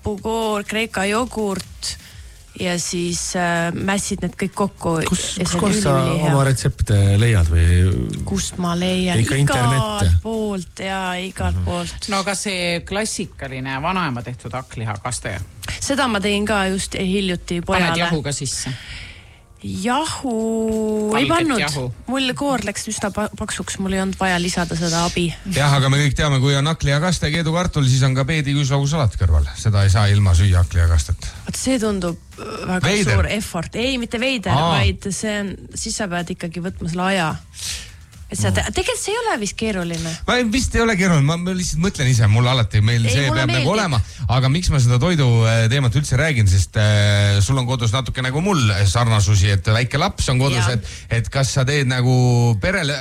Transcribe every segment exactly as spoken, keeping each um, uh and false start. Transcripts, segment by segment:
hapukoor, kreeka jogurt ja siis äh, mässid need kõik kokku. Kus, kus koos sa oma retsepte leiad või? Kust ma leian? Ikka igalt poolt ja igalt mm-hmm. poolt. No aga see klassikaline vanaema tehtud hakkliha kaste? Seda ma tegin ka just hiljuti pojale. Paned jahu ka sisse? Jahu Valget ei pannud. Jahu. Mul koor läks üsna paksuks, mul ei olnud vaja lisada seda abi. Jah, aga me kõik teame, kui on hakkliha kaste, keedukartul, siis on ka peediküüslaugu salat kõrval. Seda ei saa ilma süüa hakkliha kastet. Vaat see tundub väga veider. Suur effort. Ei, mitte veider, Aa. vaid see on, siis sa pead ikkagi võtma selle aja. Et see, tegelikult see ei ole vist keeruline. Ma vist ei ole keeruline, ma, ma lihtsalt mõtlen ise, mul alati meil ei, see peab meeldib. Nagu olema, aga miks ma seda toidu teemat üldse räägin, sest äh, sul on kodus natuke nagu mul sarnasusi, et väike laps on kodus, et, et kas sa teed nagu perele,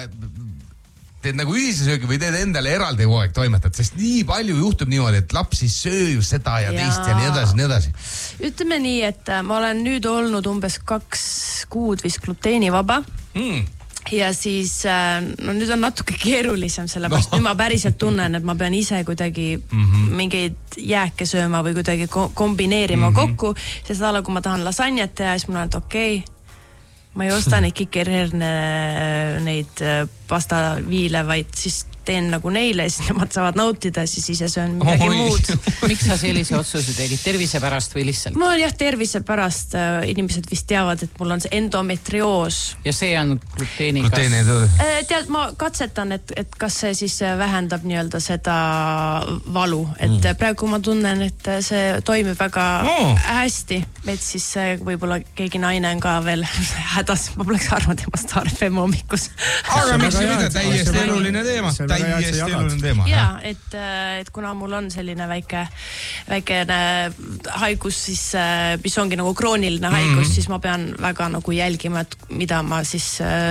teed nagu ühisesöögi või teed endale eraldi kogu aeg toimetad, sest nii palju juhtub niimoodi, et laps siis sööb seda ja, ja teist ja nii edasi, nii edasi. Ütleme nii, et ma olen nüüd olnud umbes kaks kuud vist gluteenivaba. Mm. Ja siis, no nüüd on natuke keerulisem sellepärast, no. Nüüd ma päriselt tunnen, et ma pean ise kuidagi mm-hmm. mingeid jääke sööma või kuidagi kombineerima mm-hmm. kokku, sest alla, kui ma tahan lasanjat teha, siis mul on, et okei, okay, ma ei osta neid kikirherne neid pastaviile, vaid siis teen nagu neile, siis nemad saavad nautida, siis ise söön midagi oh, muud. Miks sa sellise otsuse tegid? Tervise pärast või lihtsalt? Mul on jah, tervise pärast. Inimesed vist teavad, et mul on see endometrioos. Ja see on gluteenikas? Gluteeni tead, ma katsetan, et, et kas see siis vähendab nii-öelda seda valu. Et mm. praegu ma tunnen, et see toimib väga oh. hästi. Et siis võib-olla keegi naine on ka veel hädas. Ma poleks arvanud, et ma Star F M hommikus. Aga miks see mida? Täiesti eluline teema. Täiesti eluline teema. Ja, et, et kuna mul on selline väike, väikene haigus, siis, mis ongi nagu krooniline haigus, mm-hmm. siis ma pean väga nagu jälgima, et mida ma siis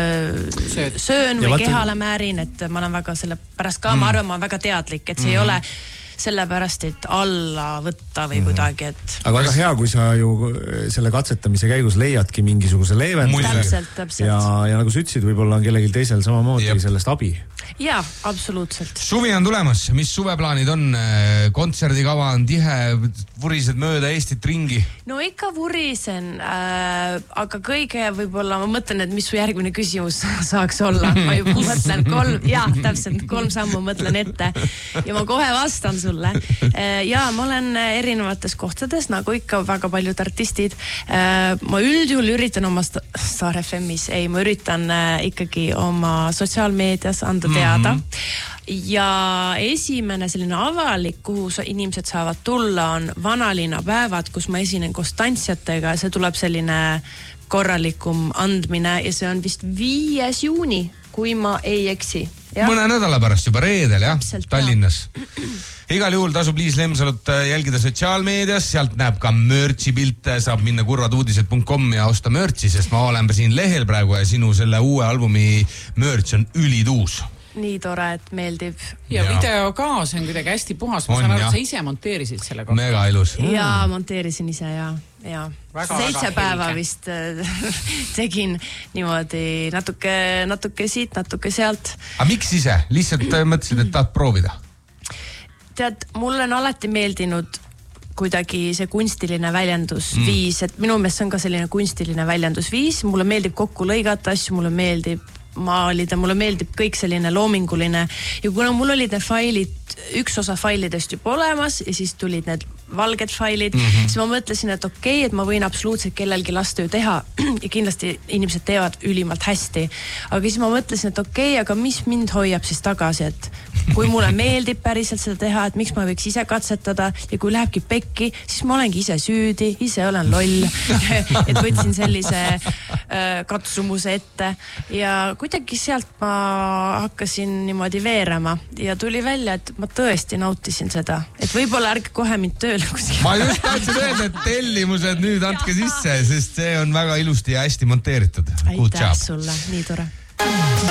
söön, söön või vaata... kehale määrin, et ma olen väga selle pärast ka, mm-hmm. ma arvan, ma olen väga teadlik, et see mm-hmm. ei ole sellepärast, et alla võtta või kuidagi, et... Aga väga hea, kui sa ju selle katsetamise käigus leiadki mingisuguse leevenduse. Täpselt, täpselt. Ja, ja nagu sa ütlesid, võib-olla on kellelgi teisel samamoodi Jep. sellest abi. Jaa, absoluutselt. Suvi on tulemas, mis suveplaanid on? Kontserdikava on tihe, vurised mööda Eestit ringi? No ikka vurisen, äh, aga kõige võib-olla, ma mõtlen, et mis su järgmine küsimus saaks olla. Ma juba mõtlen kolm, jaa, täpselt, kolm sammu mõtlen ette ja ma kohe vastan sulle. Ja ma olen erinevates kohtades, nagu ikka väga paljud artistid. Ma üldjuhul üritan oma Star F M-is, ei, ma üritan ikkagi oma sotsiaalmeedias anda teada. Mm-hmm. Ja esimene selline avalik, kuhu inimesed saavad tulla, on vanalinna päevad, kus ma esinen koos tantsijatega. See tuleb selline korralikum andmine ja see on vist viies juuni, kui ma ei eksi. Ja? Mõne nädala pärast juba reedel, jah, Tallinnas. Igal juhul tasub Liis Lemsalut jälgida sotsiaalmeedias, sealt näeb ka mörtsi pilte, saab minna kurvaduudised punkt com ja osta mörtsi, sest ma olen siin lehel praegu ja sinu selle uue albumi mörts on ülituus. Nii tore, et meeldib. Ja, ja. video ka, see on kuidagi hästi puhas. Ma on, saan aru, et sa ise monteerisid selle kohta. Mega ilus. Mm. Ja, monteerisin ise, ja. ja. Väga, seitse väga päeva helge. Vist tegin niimoodi natuke, natuke siit, natuke sealt. A miks ise? Lihtsalt mõtlesid, et tahad proovida? Tead, mulle on alati meeldinud kuidagi see kunstiline väljendusviis, mm. et minu meelest see on ka selline kunstiline väljendusviis. Mulle meeldib kokku lõigata asju, mulle meeldib maalida, mulle meeldib kõik selline loominguline ja kuna mul olid need failid, üks osa failidest juba olemas ja siis tulid need valged failid, mm-hmm. siis ma mõtlesin, et okei, okay, et ma võin absoluutselt kellelgi lasta ju teha ja kindlasti inimesed teevad ülimalt hästi, aga siis ma mõtlesin, et okei, okay, aga mis mind hoiab siis tagasi, et kui mulle meeldib päriselt seda teha, et miks ma võiks ise katsetada ja kui lähebki pekki, siis ma olengi ise süüdi, ise olen loll et võtsin sellise äh, katsumuse ette ja kuidagi sealt ma hakkasin niimoodi veerema ja tuli välja, et ma tõesti nautisin seda, et võib-olla ärge kohe mind tööle kuskil. Ma just tahtsin öelda, et tellimused nüüd andke sisse, sest see on väga ilusti ja hästi monteeritud. Aitäh sulle, nii tore.